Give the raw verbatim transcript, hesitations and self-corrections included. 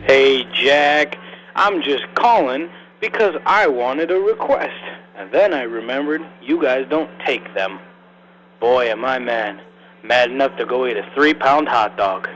Hey, Jack, I'm just calling because I wanted a request, and then I remembered you guys don't take them. Boy, am I mad. Mad enough to go eat a three-pound hot dog.